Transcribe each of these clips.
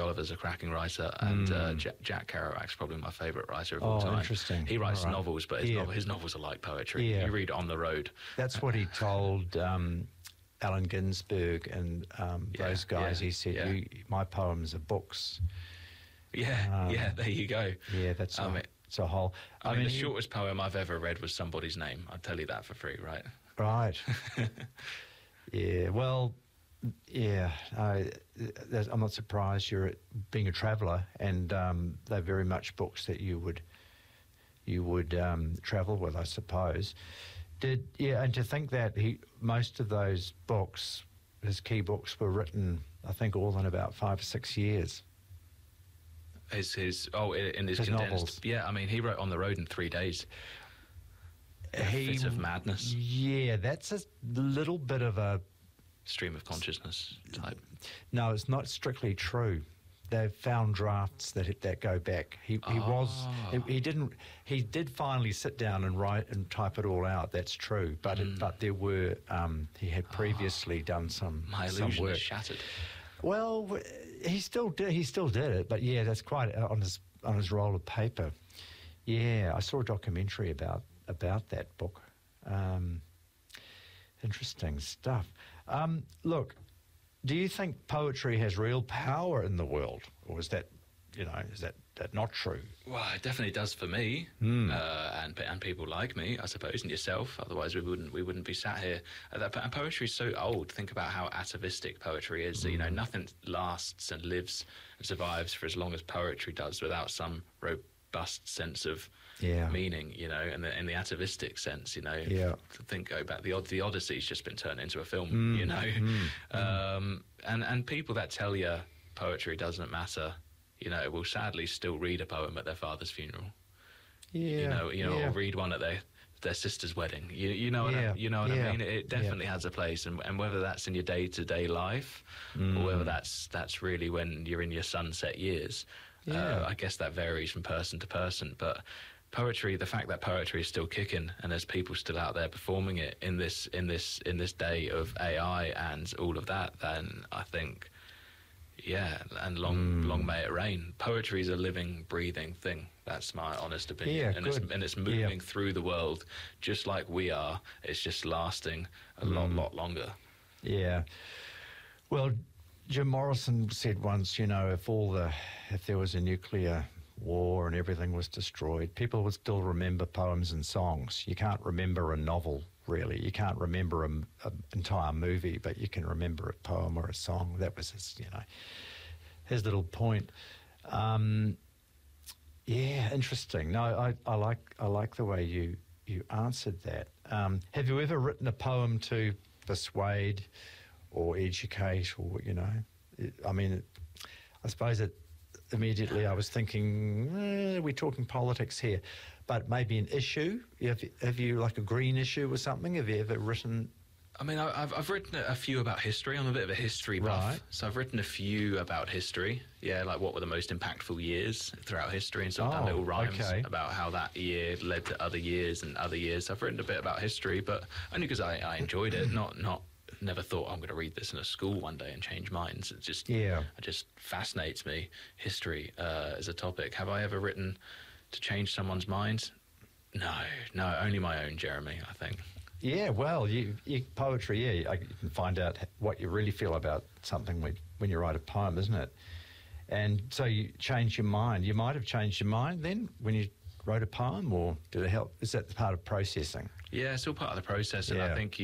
Oliver's a cracking writer, and Jack Kerouac's probably my favourite writer of all time. Interesting. He writes novels, but his novels are like poetry. Yeah. You read it on the road. That's what he told Allen Ginsberg and those guys. He said, my poems are books. Yeah, there you go. Yeah, that's it's a whole... I mean, the shortest poem I've ever read was Somebody's Name. I'll tell you that for free, right? Right. Yeah, well... Yeah, I'm not surprised you're being a traveller, and they're very much books that you would travel with, I suppose. And to think that most of those books, his key books, were written, I think, all in about 5 or 6 years. In his condensed novels. Yeah, I mean, he wrote On the Road in 3 days. Fits of madness. Yeah, that's a little bit of a stream of consciousness type. No, it's not strictly true. They've found drafts that go back. He did finally sit down and write and type it all out. That's true. But there were he had previously done some illusion work. Is shattered. Well, he still did it. But yeah, that's quite on his roll of paper. Yeah, I saw a documentary about that book. Interesting stuff. Look, do you think poetry has real power in the world, or is that not true? Well, it definitely does for me, and people like me, I suppose, and yourself. Otherwise, we wouldn't be sat here. And poetry is so old. Think about how atavistic poetry is. That, nothing lasts and lives and survives for as long as poetry does, without some robust sense of meaning, and in the atavistic sense, think about the Odyssey's just been turned into a film, and people that tell you poetry doesn't matter, will sadly still read a poem at their father's funeral, or read one at their sister's wedding. You know what I mean? It definitely has a place, and whether that's in your day-to-day life or whether that's really when you're in your sunset years. I guess that varies from person to person, but poetry, the fact that poetry is still kicking and there's people still out there performing it in this day of AI and all of that, then I think, and long may it rain. Poetry is a living, breathing thing. That's my honest opinion. It's moving through the world just like we are. It's just lasting a lot longer. Yeah. Well, Jim Morrison said once, if there was a nuclear war and everything was destroyed, people would still remember poems and songs. You can't remember a novel, really. You can't remember an entire movie, but you can remember a poem or a song. That was his little point. Interesting. No, I like the way you answered that. Have you ever written a poem to persuade or educate, or I suppose it immediately I was thinking, we're talking politics here, but maybe an issue. Have you like a green issue or something? Have you ever written? I mean, I've written a few about history. I'm a bit of a history buff, right. So I've written a few about history. Yeah, like what were the most impactful years throughout history, and sort of done little rhymes about how that year led to other years and other years. So I've written a bit about history, but only because I enjoyed it, never thought I'm going to read this in a school one day and change minds. It just fascinates me, history as a topic. Have I ever written to change someone's mind? No, only my own, Jeremy, I think. Yeah, well, you poetry, you can find out what you really feel about something when you write a poem, isn't it? And so you change your mind. You might have changed your mind then when you wrote a poem, or did it help? Is that part of processing? Yeah, it's all part of the process, and I think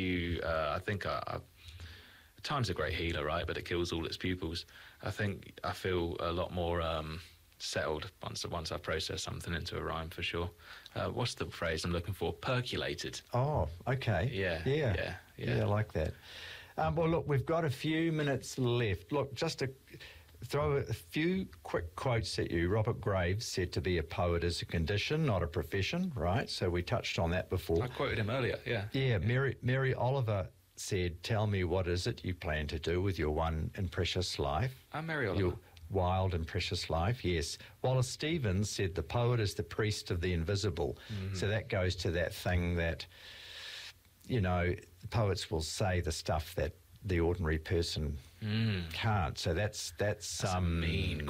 time's a great healer, right? But it kills all its pupils. I think I feel a lot more settled once I've processed something into a rhyme, for sure. What's the phrase I'm looking for? Percolated. Oh, okay. Yeah, I like that. Well, look, we've got a few minutes left. Look, just to throw a few quick quotes at you. Robert Graves said to be a poet is a condition, not a profession, right? So we touched on that before. I quoted him earlier, yeah. Yeah, Mary Oliver said, tell me what is it you plan to do with your one and precious life? I'm Mary Oliver. Your wild and precious life, yes. Wallace Stevens said the poet is the priest of the invisible. Mm-hmm. So that goes to that thing that, poets will say the stuff that the ordinary person can't. So that's a mean